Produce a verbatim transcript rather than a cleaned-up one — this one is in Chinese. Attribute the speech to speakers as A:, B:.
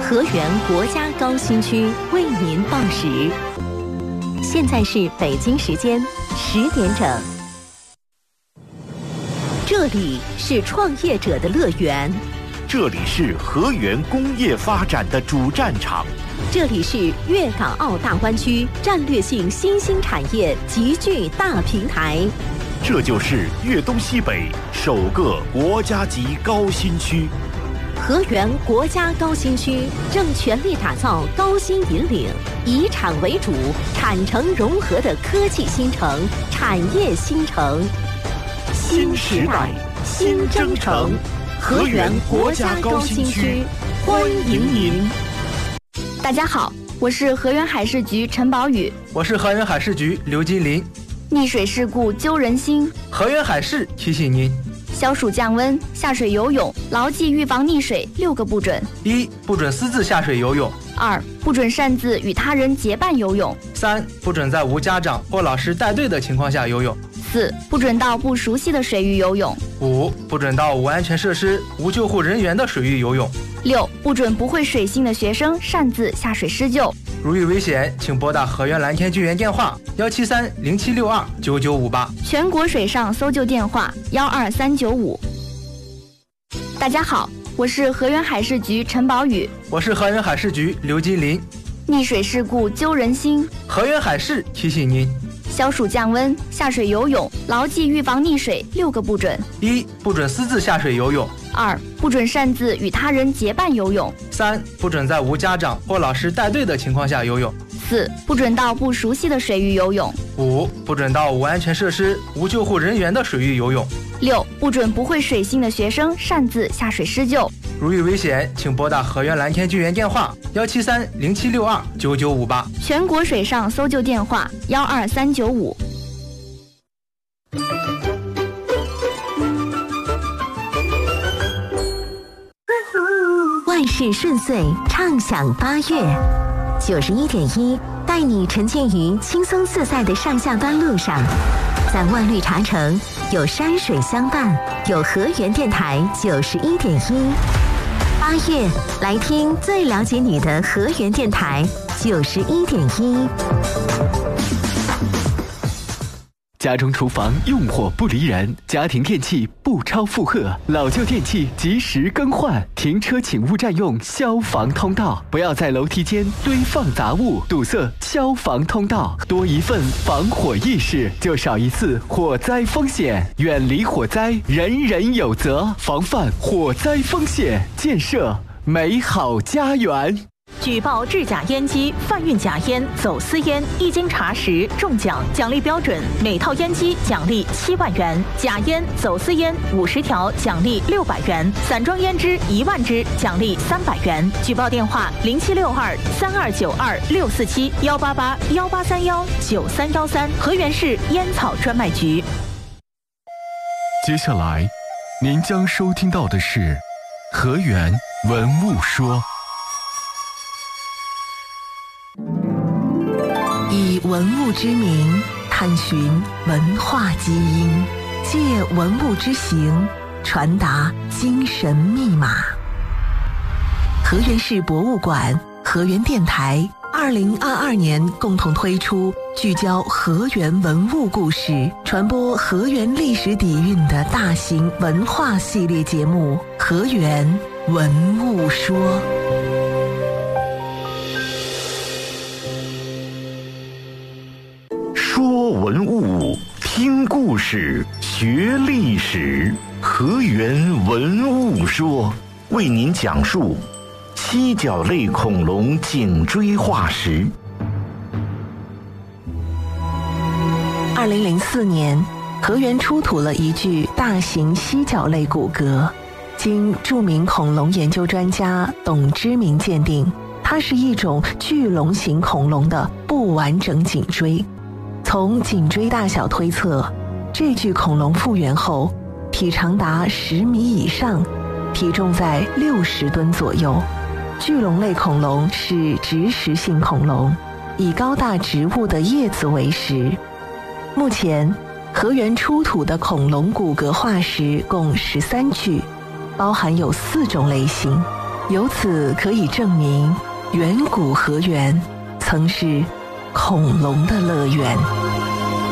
A: 河源国家高新区为您报时，现在是北京时间十点整。这里是创业者的乐园，
B: 这里是河源工业发展的主战场，
A: 这里是粤港澳大湾区战略性新兴产业集聚大平台，
B: 这就是粤东西北首个国家级高新区。
A: 河源国家高新区正全力打造高新引领、以产为主、产城融合的科技新城、产业新城。
B: 新时代，新征程，河源国家高新区，欢迎您。
C: 大家好，我是河源海事局陈宝宇，
D: 我是河源海事局刘金林。
C: 溺水事故揪人心，
D: 河源海事提醒您：
C: 消暑降温，下水游泳，牢记预防溺水六个不准：
D: 一、不准私自下水游泳；
C: 二、不准擅自与他人结伴游泳；
D: 三、不准在无家长或老师带队的情况下游泳；
C: 四、不准到不熟悉的水域游泳；
D: 五、不准到无安全设施、无救护人员的水域游泳；
C: 六、不准不会水性的学生擅自下水施救。
D: 如遇危险，请拨打河源蓝天救援电话幺七三零七六二九九五八，
C: 全国水上搜救电话幺二三九五。大家好，我是河源海事局陈宝宇，
D: 我是河源海事局刘金林。
C: 溺水事故揪人心，
D: 河源海事提醒您：
C: 消暑降温，下水游泳，牢记预防溺水六个不准：
D: 一、不准私自下水游泳；
C: 二、不准擅自与他人结伴游泳；
D: 三、不准在无家长或老师带队的情况下游泳；
C: 四、不准到不熟悉的水域游泳；
D: 五、不准到无安全设施、无救护人员的水域游泳；
C: 六、不准不会水性的学生擅自下水施救。
D: 如遇危险，请拨打河源蓝天救援电话幺七三零七六二九九五八，
C: 全国水上搜救电话幺二三九五。
A: 万事顺遂，畅享八月。九十一点一带你沉浸于轻松自在的上下班路上，在万绿茶城有山水相伴，有河源电台九十一点一。八月来听最了解你的河源电台九十一点一。
E: 家中厨房用火不离人，家庭电器不超负荷，老旧电器及时更换。停车请勿占用消防通道，不要在楼梯间堆放杂物，堵塞消防通道。多一份防火意识，就少一次火灾风险。远离火灾，人人有责。防范火灾风险，建设美好家园。
F: 举报制假烟机、贩运假烟、走私烟，一经查实中奖，奖励标准：每套烟机奖励七万元；假烟、走私烟五十条奖励六百元；散装烟支一万支奖励三百元。举报电话：零七六二三二九二六四七幺八八幺八三幺九三幺三，河源市烟草专卖局。
G: 接下来，您将收听到的是河源文物说。
H: 以文物之名探寻文化基因，借文物之形传达精神密码。河源市博物馆、河源电台二零二二年共同推出聚焦河源文物故事、传播河源历史底蕴的大型文化系列节目《河源文物说》。
B: 说文物，听故事，学历史。河源文物说为您讲述七角类恐龙颈椎化石。
H: 二零零四年，河源出土了一具大型犀角类骨骼，经著名恐龙研究专家董之明鉴定，它是一种巨龙型恐龙的不完整颈椎。从颈椎大小推测，这具恐龙复原后，体长达十米以上，体重在六十吨左右。巨龙类恐龙是植食性恐龙，以高大植物的叶子为食。目前，河源出土的恐龙骨骼化石共十三具，包含有四种类型， 由此可以证明，远古河源曾是恐龙的乐园。